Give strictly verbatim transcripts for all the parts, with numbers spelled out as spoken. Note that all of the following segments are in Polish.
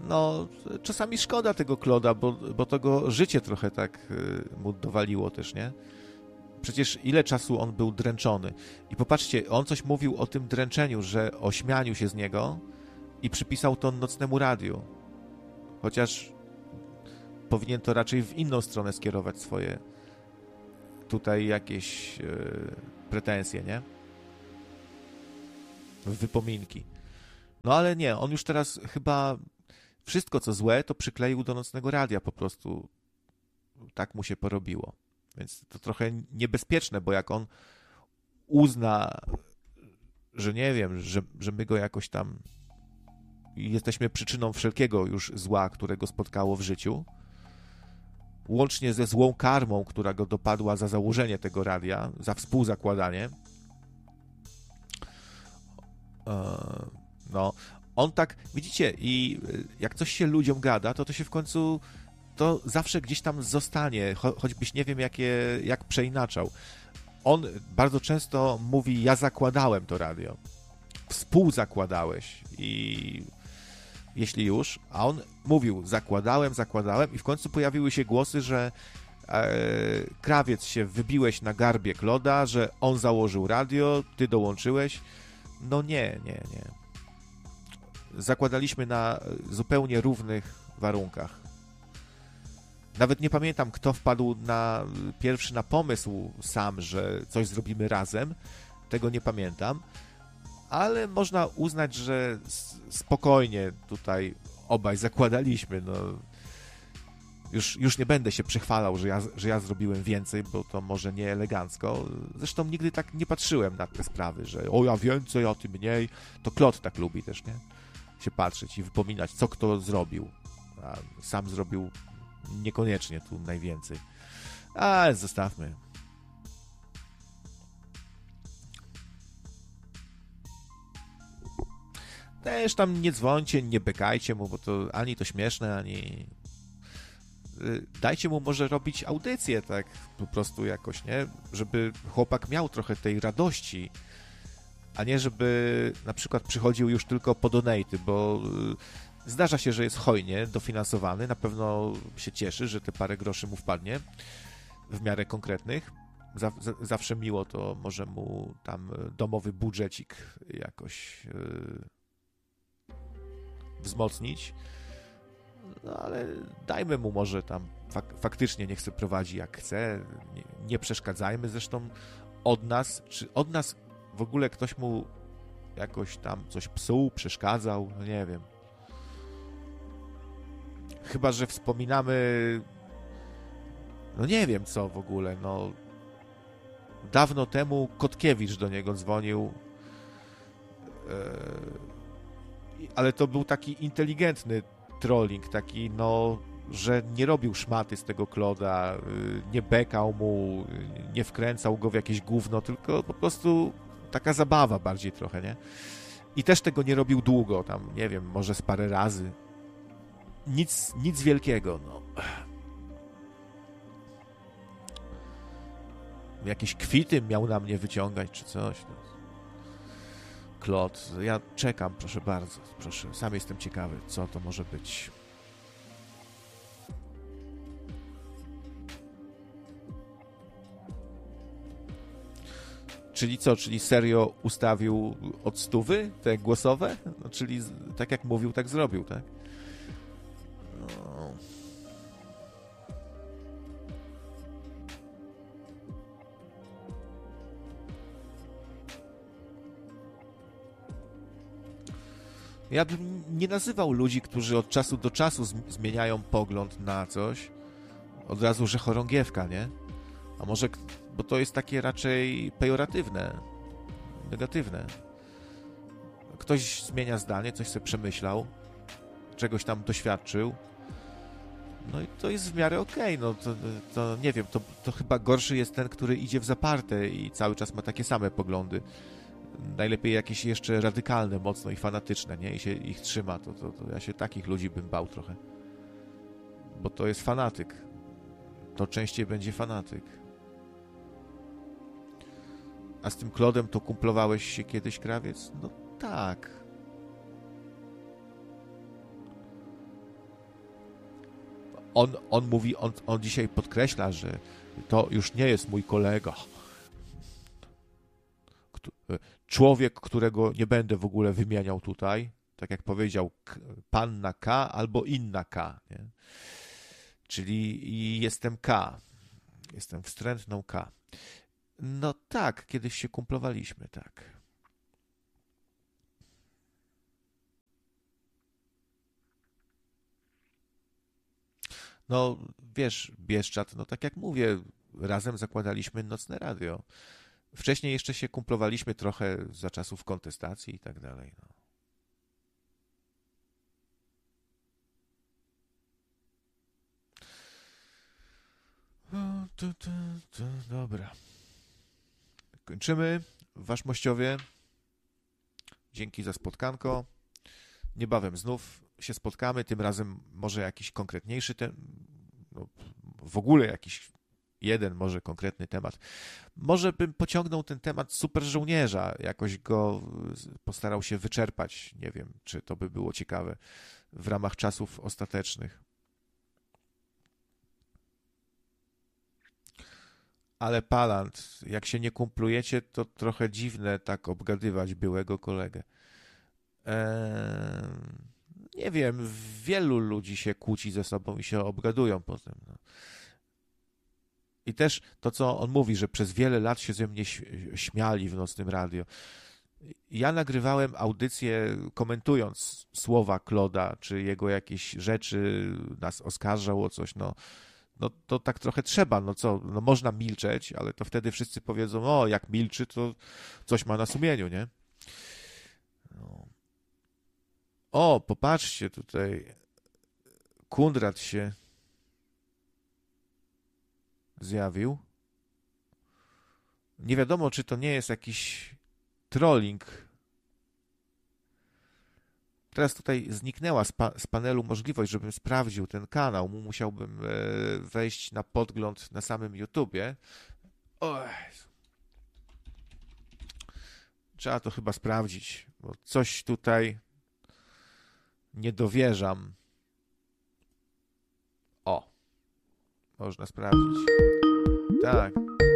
no, czasami szkoda tego Claude'a, bo, bo to go życie trochę tak y, mu dowaliło też, nie? Przecież ile czasu on był dręczony. I popatrzcie, on coś mówił o tym dręczeniu, że o śmianiu się z niego i przypisał to Nocnemu Radiu. Chociaż powinien to raczej w inną stronę skierować swoje tutaj jakieś yy, pretensje, nie? Wypominki. No ale nie, on już teraz chyba wszystko, co złe, to przykleił do Nocnego Radia po prostu. Tak mu się porobiło. Więc to trochę niebezpieczne, bo jak on uzna, że nie wiem, że, że my go jakoś tam jesteśmy przyczyną wszelkiego już zła, które go spotkało w życiu, łącznie ze złą karmą, która go dopadła za założenie tego radia, za współzakładanie, no, on tak, widzicie, i jak coś się ludziom gada, to to się w końcu, to zawsze gdzieś tam zostanie, cho choćbyś nie wiem, jakie, jak przeinaczał. On bardzo często mówi, ja zakładałem to radio. Współzakładałeś i jeśli już, a on mówił, zakładałem, zakładałem i w końcu pojawiły się głosy, że e, krawiec się wybiłeś na garbie Claude'a, że on założył radio, ty dołączyłeś. No nie, nie, nie. Zakładaliśmy na zupełnie równych warunkach. Nawet nie pamiętam, kto wpadł na pierwszy na pomysł sam, że coś zrobimy razem. Tego nie pamiętam. Ale można uznać, że spokojnie tutaj obaj zakładaliśmy. No, już, już nie będę się przychwalał, że ja, że ja zrobiłem więcej, bo to może nie elegancko. Zresztą nigdy tak nie patrzyłem na te sprawy, że o ja więcej, a ty mniej. To Claude tak lubi też, nie? Się patrzeć i wypominać, co kto zrobił. A sam zrobił niekoniecznie tu najwięcej. Ale zostawmy. Też tam nie dzwońcie, nie bekajcie mu, bo to ani to śmieszne, ani... Dajcie mu może robić audycję, tak po prostu jakoś, nie? Żeby chłopak miał trochę tej radości, a nie żeby na przykład przychodził już tylko po donaty, bo zdarza się, że jest hojnie dofinansowany, na pewno się cieszy, że te parę groszy mu wpadnie w miarę konkretnych. Zawsze miło to może mu tam domowy budżecik jakoś yy, wzmocnić. No ale dajmy mu może tam fak faktycznie niech sobie prowadzi jak chce, nie, nie przeszkadzajmy. Zresztą od nas, czy od nas w ogóle ktoś mu jakoś tam coś psuł, przeszkadzał, no nie wiem. Chyba że wspominamy, no nie wiem co w ogóle, no dawno temu Kotkiewicz do niego dzwonił, yy, ale to był taki inteligentny trolling, taki no, że nie robił szmaty z tego Claude'a, yy, nie bekał mu, yy, nie wkręcał go w jakieś gówno, tylko po prostu taka zabawa bardziej trochę, nie? I też tego nie robił długo, tam, nie wiem, może z parę razy. Nic, nic wielkiego, no. Jakieś kwity miał na mnie wyciągać, czy coś. No. Claude, ja czekam, proszę bardzo, proszę, sam jestem ciekawy, co to może być. Czyli co, czyli serio ustawił od stówy te głosowe? No, czyli tak jak mówił, tak zrobił, tak? No. Ja bym nie nazywał ludzi, którzy od czasu do czasu zmieniają pogląd na coś, od razu, że chorągiewka, nie? A może, bo to jest takie raczej pejoratywne, negatywne. Ktoś zmienia zdanie, coś sobie przemyślał, czegoś tam doświadczył, no i to jest w miarę okej, okay. No to, to nie wiem, to, to chyba gorszy jest ten, który idzie w zaparte i cały czas ma takie same poglądy. Najlepiej jakieś jeszcze radykalne, mocno i fanatyczne, nie? I się ich trzyma, to, to, to ja się takich ludzi bym bał trochę. Bo to jest fanatyk. To częściej będzie fanatyk. A z tym Claude'em to kumplowałeś się kiedyś, krawiec? No tak. on, on mówi, on, on dzisiaj podkreśla, że to już nie jest mój kolega. Człowiek, którego nie będę w ogóle wymieniał tutaj, tak jak powiedział, panna K albo inna K, nie? Czyli jestem K, jestem wstrętną K. No tak, kiedyś się kumplowaliśmy, tak. No wiesz, Bieszczad, no tak jak mówię, razem zakładaliśmy Nocne Radio. Wcześniej jeszcze się kumplowaliśmy trochę za czasów kontestacji i tak dalej. No. O, to, to, to, dobra. Kończymy. Wasz mościowie. Dzięki za spotkanko. Niebawem znów się spotkamy. Tym razem może jakiś konkretniejszy ten, no, w ogóle jakiś jeden może konkretny temat. Może bym pociągnął ten temat super żołnierza, jakoś go postarał się wyczerpać. Nie wiem, czy to by było ciekawe w ramach czasów ostatecznych. Ale Palant, jak się nie kumplujecie, to trochę dziwne tak obgadywać byłego kolegę. Eee, nie wiem, wielu ludzi się kłóci ze sobą i się obgadują potem. No. I też to, co on mówi, że przez wiele lat się ze mnie śmiali w Nocnym Radio. Ja nagrywałem audycję komentując słowa Kloda, czy jego jakieś rzeczy, nas oskarżał o coś, no. No to tak trochę trzeba, no co, no można milczeć, ale to wtedy wszyscy powiedzą, o, jak milczy, to coś ma na sumieniu, nie? No. O, popatrzcie tutaj, Kundrat się zjawił. Nie wiadomo, czy to nie jest jakiś trolling. Teraz tutaj zniknęła z, pa- z panelu możliwość, żebym sprawdził ten kanał. Musiałbym e, wejść na podgląd na samym YouTubie. O, trzeba to chyba sprawdzić, bo coś tutaj nie dowierzam. O, można sprawdzić. Tak.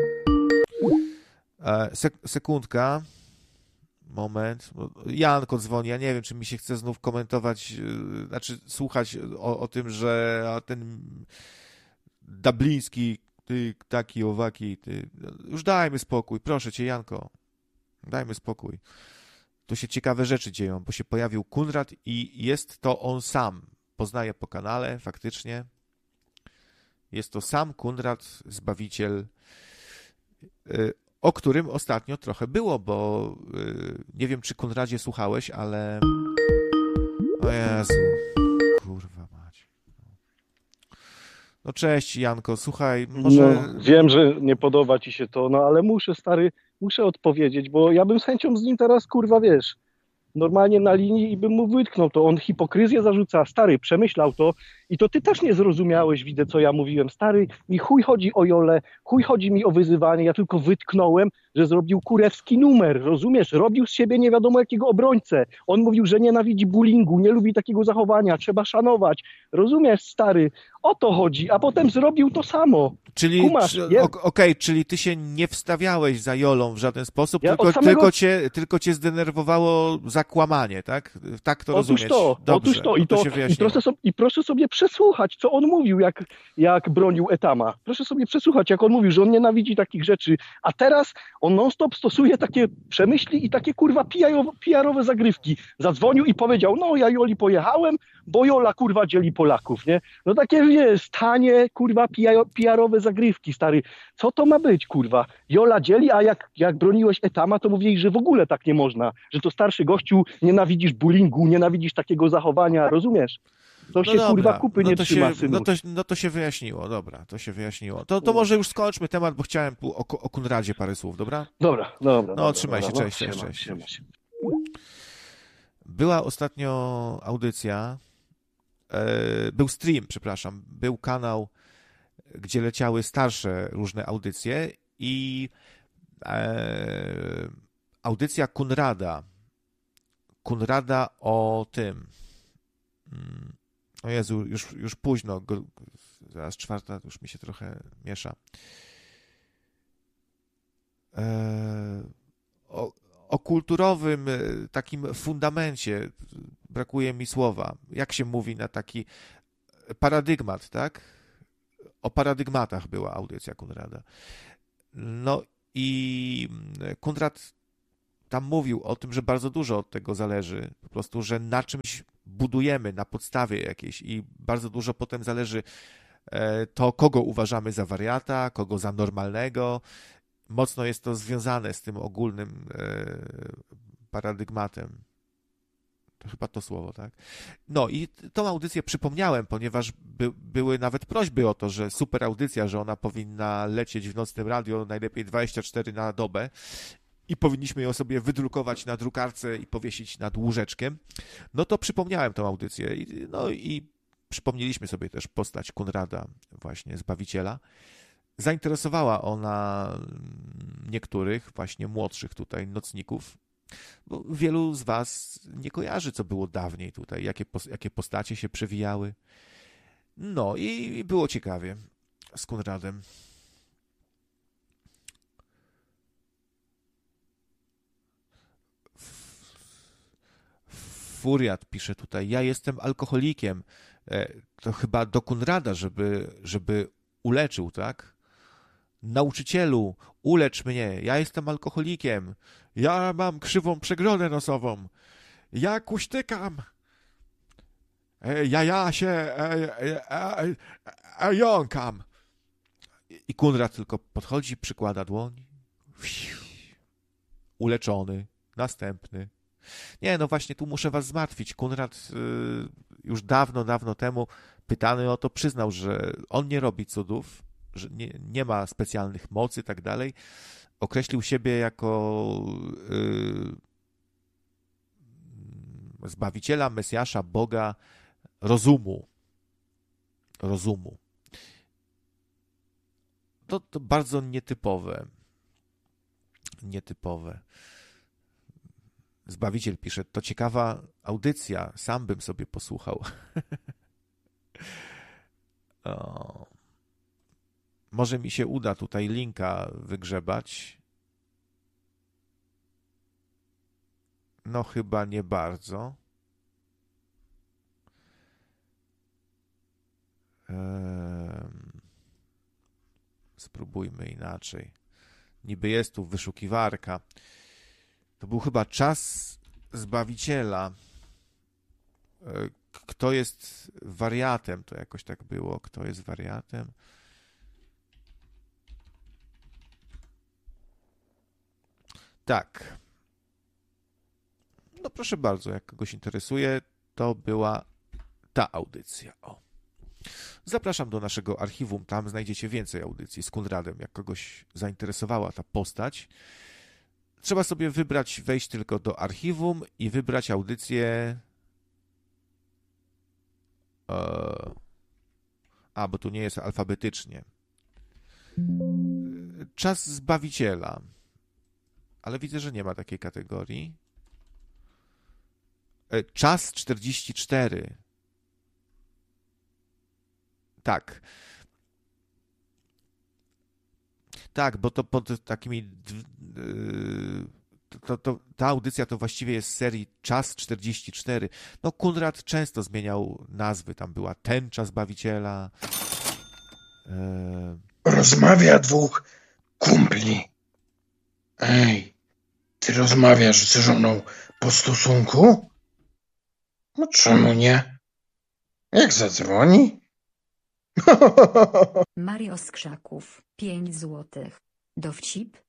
E, sek- sekundka. Moment. Janko dzwoni. Ja nie wiem, czy mi się chce znów komentować, yy, znaczy słuchać o, o tym, że ten Dabliński, ty taki, owaki, ty. Już dajmy spokój. Proszę cię, Janko. Dajmy spokój. Tu się ciekawe rzeczy dzieją, bo się pojawił Kunrad i jest to on sam. Poznaję po kanale, faktycznie. Jest to sam Kunrad, Zbawiciel, yy, o którym ostatnio trochę było, bo yy, nie wiem, czy Konradzie słuchałeś, ale o Jezu, kurwa mać. No cześć, Janko, słuchaj, może... No, wiem, że nie podoba ci się to, no ale muszę, stary, muszę odpowiedzieć, bo ja bym z chęcią z nim teraz, kurwa, wiesz, normalnie na linii i bym mu wytknął to. On hipokryzję zarzuca, stary, przemyślał to i to ty też nie zrozumiałeś, widzę, co ja mówiłem. Stary, mi chuj chodzi o Jolę, chuj chodzi mi o wyzywanie, ja tylko wytknąłem, że zrobił kurewski numer, rozumiesz? Robił z siebie nie wiadomo jakiego obrońcę. On mówił, że nienawidzi bullyingu, nie lubi takiego zachowania, trzeba szanować. Rozumiesz, stary? O to chodzi, a potem zrobił to samo. Czyli, Kumasz, czy, je... okej, okay, czyli ty się nie wstawiałeś za Jolą w żaden sposób, Ja tylko, samego... tylko, cię, tylko cię zdenerwowało zakłamanie, tak? Tak to otóż rozumiesz? To, Dobrze, otóż to, no i, to, to się i, proszę sobie, i proszę sobie przesłuchać, co on mówił, jak, jak bronił Etama. Proszę sobie przesłuchać, jak on mówił, że on nienawidzi takich rzeczy, a teraz on non-stop stosuje takie przemyśli i takie kurwa P R-owe zagrywki. Zadzwonił i powiedział, no ja Joli pojechałem, bo Jola kurwa dzieli Polaków, nie? No takie, wiesz, tanie kurwa P R-owe zagrywki, stary. Co to ma być, kurwa? Jola dzieli, a jak, jak broniłeś Etama, to mówili, że w ogóle tak nie można, że to starszy gościu, nienawidzisz bullyingu, nienawidzisz takiego zachowania, rozumiesz? To no się dobra, kurwa kupy no nie to trzyma, się, synu. no, to, no to się wyjaśniło, dobra, to się wyjaśniło. To, to może już skończmy temat, bo chciałem tu o, o Kunradzie parę słów, dobra? Dobra, dobra. No dobra, trzymaj dobra, się, no, cześć, cześć, siema, cześć. siema, cześć. siema. Była ostatnio audycja, e, był stream, przepraszam, był kanał, gdzie leciały starsze różne audycje i e, audycja Kunrada, Kunrada o tym, o Jezu, już, już późno, go, zaraz czwarta, już mi się trochę miesza. E, o, o kulturowym takim fundamencie brakuje mi słowa. Jak się mówi na taki paradygmat, tak? O paradygmatach była audycja Konrada. No i Konrad tam mówił o tym, że bardzo dużo od tego zależy. Po prostu, że na czymś budujemy, na podstawie jakiejś i bardzo dużo potem zależy to, kogo uważamy za wariata, kogo za normalnego. Mocno jest to związane z tym ogólnym paradygmatem. To chyba to słowo, tak? No i tą audycję przypomniałem, ponieważ by, były nawet prośby o to, że super audycja, że ona powinna lecieć w nocnym radio, najlepiej dwadzieścia cztery na dobę i powinniśmy ją sobie wydrukować na drukarce i powiesić nad łóżeczkiem. No to przypomniałem tą audycję. No i przypomnieliśmy sobie też postać Konrada, właśnie Zbawiciela. Zainteresowała ona niektórych, właśnie młodszych tutaj nocników, bo wielu z was nie kojarzy, co było dawniej tutaj, jakie, jakie postacie się przewijały. No i było ciekawie z Konradem. Furiat pisze tutaj, ja jestem alkoholikiem. To chyba do Konrada, żeby, żeby uleczył, tak? Nauczycielu, ulecz mnie, ja jestem alkoholikiem, ja mam krzywą przegrodę nosową, ja kuśtykam, ja, ja się e, e, e, e, jąkam. I Konrad tylko podchodzi, przykłada dłoń, uleczony, następny. Nie, no właśnie, tu muszę was zmartwić. Konrad y, już dawno, dawno temu pytany o to przyznał, że on nie robi cudów, że nie, nie ma specjalnych mocy i tak dalej. Określił siebie jako y, Zbawiciela, Mesjasza, Boga rozumu. Rozumu. To, to bardzo nietypowe. Nietypowe. Zbawiciel pisze, to ciekawa audycja, sam bym sobie posłuchał. O. Może mi się uda tutaj linka wygrzebać. No chyba nie bardzo. Ehm. Spróbujmy inaczej. Niby jest tu wyszukiwarka. To był chyba Czas Zbawiciela. Kto jest wariatem? To jakoś tak było. Kto jest wariatem? Tak. No proszę bardzo, jak kogoś interesuje, to była ta audycja. O. Zapraszam do naszego archiwum, tam znajdziecie więcej audycji z Konradem, jak kogoś zainteresowała ta postać. Trzeba sobie wybrać, wejść tylko do archiwum i wybrać audycję. A, bo tu nie jest alfabetycznie. Czas Zbawiciela. Ale widzę, że nie ma takiej kategorii. Czas czterdzieści cztery. Tak. Tak, bo to pod takimi... To, to, ta audycja to właściwie jest z serii Czas czterdzieści cztery. No Konrad często zmieniał nazwy. Tam była Tęcza Zbawiciela. E... Rozmawia dwóch kumpli. Ej, ty rozmawiasz z żoną po stosunku? No czemu nie? Jak zadzwoni? Mario z Krzaków, pięć złotych. Dowcip?